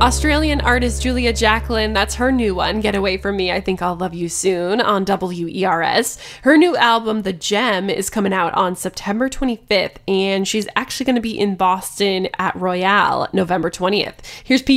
Australian artist Julia Jacqueline, that's her new one, Get Away From Me, I Think I'll Love You Soon, on WERS. Her new album, The Gem, is coming out on September 25th, and she's actually going to be in Boston at Royale November 20th. Here's Pete